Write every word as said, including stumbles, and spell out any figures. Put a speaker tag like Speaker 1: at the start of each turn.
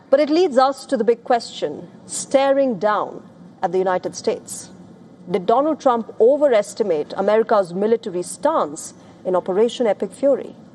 Speaker 1: But it leads us to the big question, staring down at the United States. Did Donald Trump overestimate America's military stance in Operation Epic Fury?